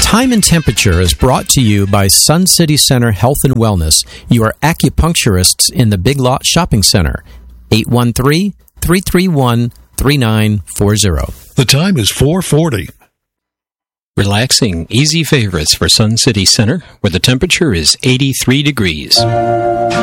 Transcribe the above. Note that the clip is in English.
Time and Temperature is brought to you by Sun City Center Health and Wellness, your acupuncturists in the Big Lot Shopping Center. 813-331-3940. The time is 4:40. Relaxing, easy favorites for Sun City Center, where the temperature is 83 degrees.